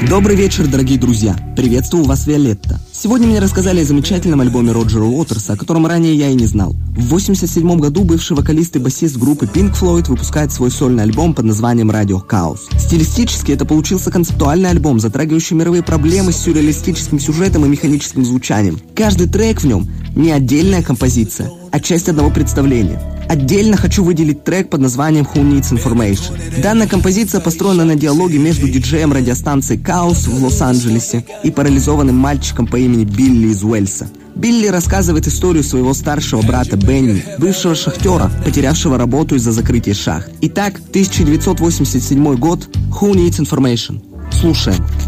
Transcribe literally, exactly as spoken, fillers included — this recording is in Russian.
Добрый вечер, дорогие друзья. Приветствую вас, Виолетта. Сегодня мне рассказали о замечательном альбоме Роджера Уотерса, о котором ранее я и не знал. В восемьдесят седьмом году бывший вокалист и басист группы Pink Floyd выпускает свой сольный альбом под названием «Radio Chaos». Стилистически это получился концептуальный альбом, затрагивающий мировые проблемы с сюрреалистическим сюжетом и механическим звучанием. Каждый трек в нем не отдельная композиция, а часть одного представления. Отдельно хочу выделить трек под названием «Who Needs Information». Данная композиция построена на диалоге между диджеем радиостанции «Chaos» в Лос-Анджелесе и парализованным мальчиком по имени Билли из Уэльса. Билли рассказывает историю своего старшего брата Бенни, бывшего шахтера, потерявшего работу из-за закрытия шахт. Итак, тысяча девятьсот восемьдесят седьмой год, «Who Needs Information». Слушаем.